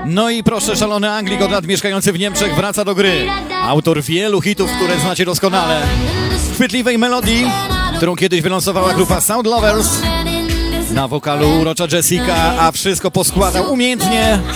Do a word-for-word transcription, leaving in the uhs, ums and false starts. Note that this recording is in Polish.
No i proszę, szalony Anglik od lat mieszkający w Niemczech wraca do gry. Autor wielu hitów, które znacie doskonale. Chwytliwej melodii, którą kiedyś wylansowała grupa Sound Lovers. Na wokalu urocza Jessica, a wszystko poskładał umiejętnie